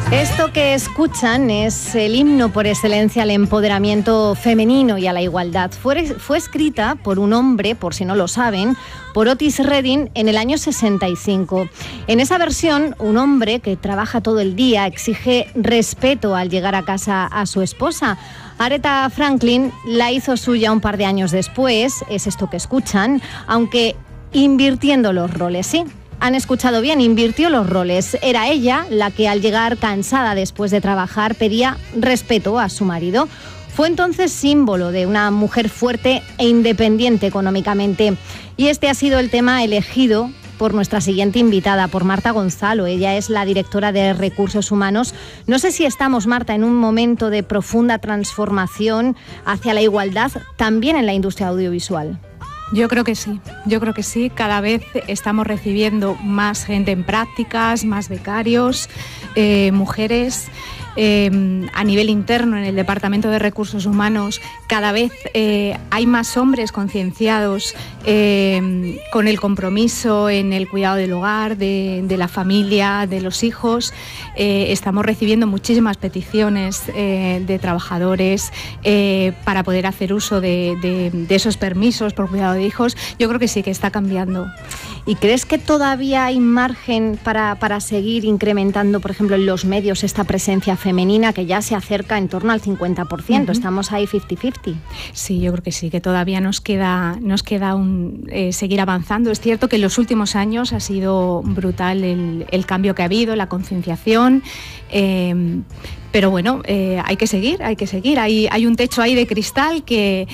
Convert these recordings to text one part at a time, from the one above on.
Esto que escuchan es el himno por excelencia al empoderamiento femenino y a la igualdad. Fue escrita por un hombre, por si no lo saben, por Otis Redding en el año 65. En esa versión, un hombre que trabaja todo el día exige respeto al llegar a casa a su esposa. Aretha Franklin la hizo suya un par de años después, es esto que escuchan, aunque invirtiendo los roles, ¿sí? Han escuchado bien, invirtió los roles. Era ella la que al llegar cansada después de trabajar pedía respeto a su marido. Fue entonces símbolo de una mujer fuerte e independiente económicamente. Y este ha sido el tema elegido por nuestra siguiente invitada, por Marta Gonzalo. Ella es la directora de Recursos Humanos. No sé si estamos, Marta, en un momento de profunda transformación hacia la igualdad también en la industria audiovisual. Yo creo que sí. Cada vez estamos recibiendo más gente en prácticas, más becarios, mujeres. A nivel interno, en el Departamento de Recursos Humanos, cada vez hay más hombres concienciados con el compromiso en el cuidado del hogar, de la familia, de los hijos. Estamos recibiendo muchísimas peticiones de trabajadores para poder hacer uso de esos permisos por cuidado de hijos. Yo creo que sí, que está cambiando. ¿Y crees que todavía hay margen para seguir incrementando, por ejemplo, en los medios esta presencia femenina que ya se acerca en torno al 50%? Uh-huh. Estamos ahí 50-50. Sí, yo creo que sí, que todavía nos queda seguir avanzando. Es cierto que en los últimos años ha sido brutal el cambio que ha habido, la concienciación, pero bueno, hay que seguir. Hay un techo ahí de cristal que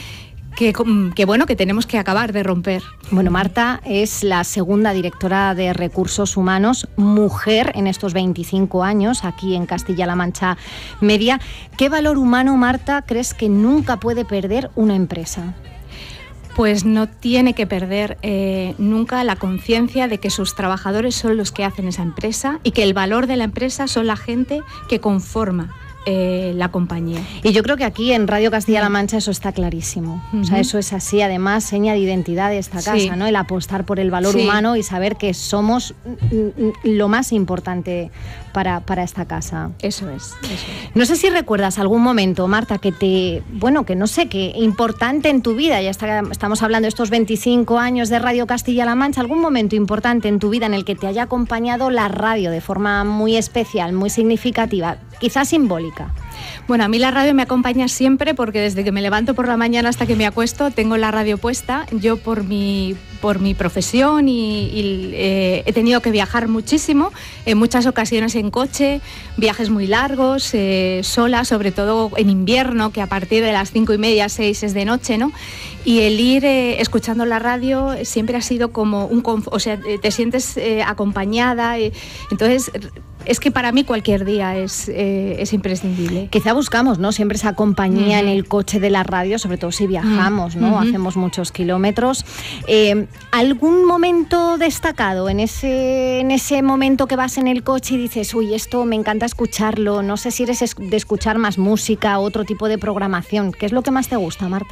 tenemos que acabar de romper. Bueno, Marta es la segunda directora de Recursos Humanos, mujer en estos 25 años aquí en Castilla-La Mancha Media. ¿Qué valor humano, Marta, crees que nunca puede perder una empresa? Pues no tiene que perder nunca la conciencia de que sus trabajadores son los que hacen esa empresa y que el valor de la empresa son la gente que conforma la compañía. Y yo creo que aquí en Radio Castilla-La Mancha eso está clarísimo. Uh-huh. O sea, eso es así, además, seña de identidad de esta casa, sí, ¿no? El apostar por el valor humano y saber que somos lo más importante para esta casa. Eso es. No sé si recuerdas algún momento, Marta, que importante en tu vida, ya estamos hablando de estos 25 años de Radio Castilla-La Mancha, algún momento importante en tu vida en el que te haya acompañado la radio de forma muy especial, muy significativa, quizás simbólica. Bueno, a mí la radio me acompaña siempre porque desde que me levanto por la mañana hasta que me acuesto tengo la radio puesta. Yo por mi profesión y he tenido que viajar muchísimo, en muchas ocasiones en coche, viajes muy largos, sola, sobre todo en invierno, que a partir de las 5:30, 6 es de noche, ¿no? Y el ir escuchando la radio siempre ha sido como te sientes acompañada. Entonces, es que para mí cualquier día es imprescindible. Quizá buscamos, ¿no? Siempre esa compañía en el coche de la radio, sobre todo si viajamos, ¿no? Hacemos muchos kilómetros. ¿Algún momento destacado en ese momento que vas en el coche y dices, uy, esto me encanta escucharlo? No sé si eres de escuchar más música, otro tipo de programación. ¿Qué es lo que más te gusta, Marta?